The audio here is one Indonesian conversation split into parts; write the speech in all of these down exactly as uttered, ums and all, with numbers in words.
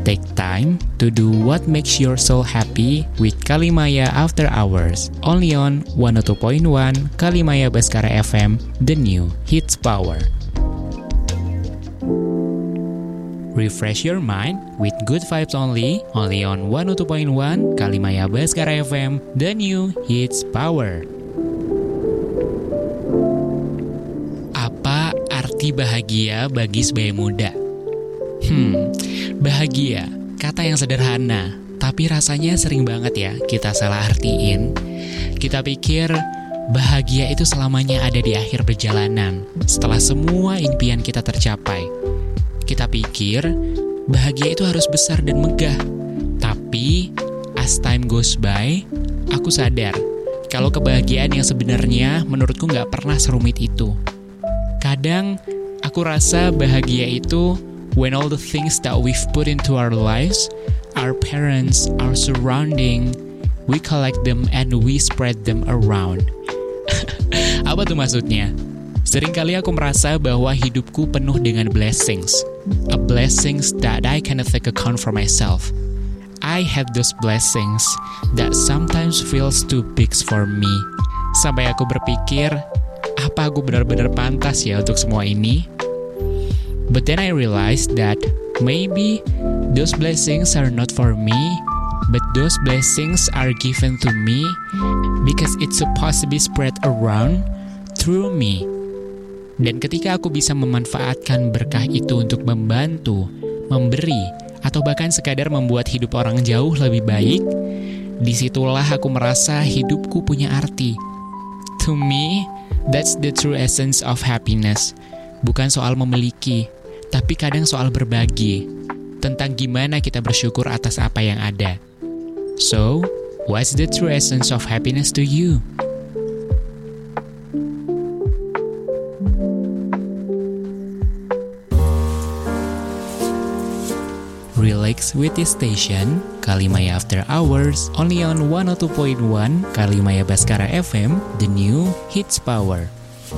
Take time to do what makes your soul happy with Kalimaya After Hours. Only on one oh two point one Kalimaya Baskara F M, the new hits power. Refresh your mind with good vibes only, only on one oh two point one Kalimaya Baskara F M, the new hits power. Apa arti bahagia bagi sebagai muda? Hmm, bahagia, kata yang sederhana, tapi rasanya sering banget ya kita salah artiin. Kita pikir bahagia itu selamanya ada di akhir perjalanan, setelah semua impian kita tercapai. Kita pikir bahagia itu harus besar dan megah. Tapi, as time goes by, aku sadar kalau kebahagiaan yang sebenarnya menurutku gak pernah serumit itu. Kadang, aku rasa bahagia itu when all the things that we've put into our lives, our parents, our surrounding, we collect them and we spread them around. Apa tuh maksudnya? Seringkali aku merasa bahwa hidupku penuh dengan blessings. A blessings that I cannot take account for myself. I have those blessings that sometimes feels too big for me. Sampai aku berpikir, apa aku benar-benar pantas ya untuk semua ini? But then I realized that maybe those blessings are not for me, but those blessings are given to me because it's supposed to be spread around through me. Dan ketika aku bisa memanfaatkan berkah itu untuk membantu, memberi, atau bahkan sekadar membuat hidup orang jauh lebih baik, disitulah aku merasa hidupku punya arti. To me, that's the true essence of happiness. Bukan soal memiliki, tapi kadang soal berbagi, tentang gimana kita bersyukur atas apa yang ada. So, what's the true essence of happiness to you? Relax with this station, Kalimaya After Hours, only on one oh two point one Kalimaya Baskara F M, the new hits power.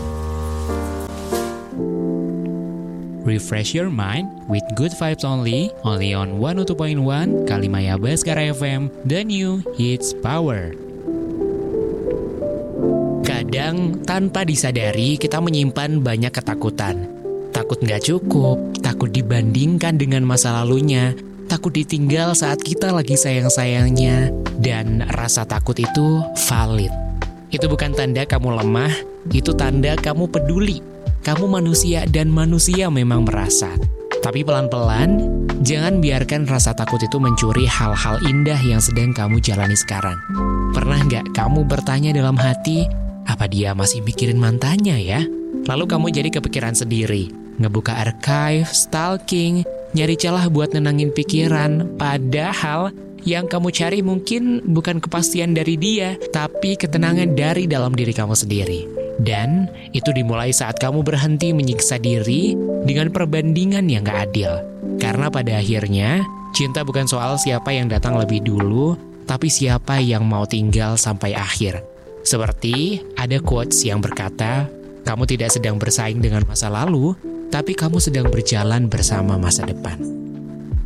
Refresh your mind with good vibes only, only on one oh two point one Kalimaya Baskara F M, the new hits power. Kadang tanpa disadari kita menyimpan banyak ketakutan. Takut gak cukup, takut dibandingkan dengan masa lalunya, takut ditinggal saat kita lagi sayang-sayangnya, dan rasa takut itu valid. Itu bukan tanda kamu lemah, itu tanda kamu peduli. Kamu manusia dan manusia memang merasa. Tapi pelan-pelan, jangan biarkan rasa takut itu mencuri hal-hal indah yang sedang kamu jalani sekarang. Pernah gak kamu bertanya dalam hati, apa dia masih mikirin mantannya ya? Lalu kamu jadi kepikiran sendiri, ngebuka archive, stalking, nyari celah buat nenangin pikiran, padahal yang kamu cari mungkin bukan kepastian dari dia, tapi ketenangan dari dalam diri kamu sendiri. Dan itu dimulai saat kamu berhenti menyiksa diri dengan perbandingan yang gak adil. Karena pada akhirnya, cinta bukan soal siapa yang datang lebih dulu, tapi siapa yang mau tinggal sampai akhir. Seperti ada quotes yang berkata, kamu tidak sedang bersaing dengan masa lalu, tapi kamu sedang berjalan bersama masa depan.